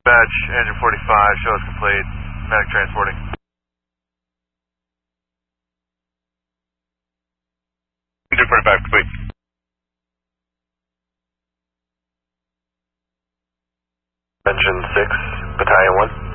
Dispatch, engine 45, show is complete. Medic transporting. Engine 45 complete. Engine 6, Battalion 1.